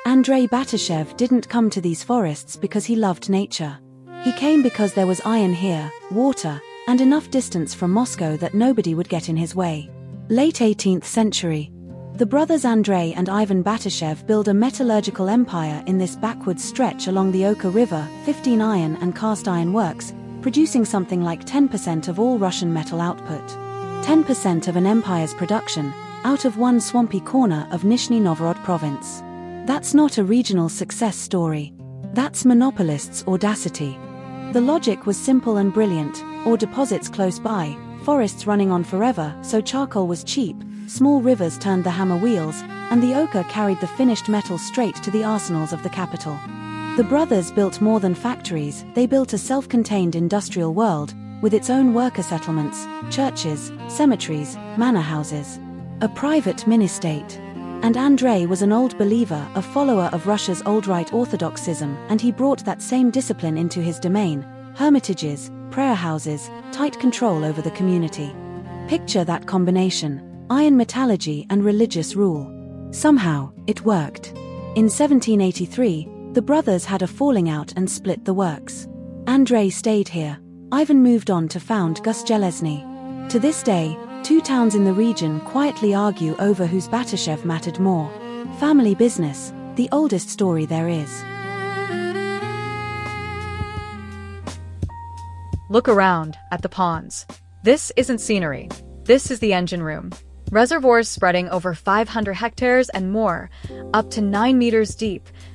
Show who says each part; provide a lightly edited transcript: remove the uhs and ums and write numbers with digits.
Speaker 1: Andrei Batashev didn't come to these forests because he loved nature. He came because there was iron here, water, and enough distance from Moscow that nobody would get in his way. Late 18th century. The brothers Andrei and Ivan Batashev build a metallurgical empire in this backward stretch along the Oka River, 15 iron and cast iron works, producing something like 10% of all Russian metal output. 10% of an empire's production, out of one swampy corner of Nizhny Novgorod province. That's not a regional success story. That's monopolists' audacity. The logic was simple and brilliant: ore deposits close by, forests running on forever, so charcoal was cheap, small rivers turned the hammer wheels, and the Oka carried the finished metal straight to the arsenals of the capital. The brothers built more than factories, they built a self-contained industrial world, with its own worker settlements, churches, cemeteries, manor houses. A private mini-state. And Andrei was an old believer, a follower of Russia's old Rite Orthodoxism, and he brought that same discipline into his domain: hermitages, prayer houses, tight control over the community. Picture that combination: iron metallurgy and religious rule. Somehow, it worked. In 1783, the brothers had a falling out and split the works. Andrei stayed here. Ivan moved on to found Gust-Zhelezny. To this day, two towns in the region quietly argue over whose Batashev mattered more. Family business, the oldest story there is.
Speaker 2: Look around at the ponds. This isn't scenery. This is the engine room. Reservoirs spreading over 500 hectares and more, up to 9 meters deep,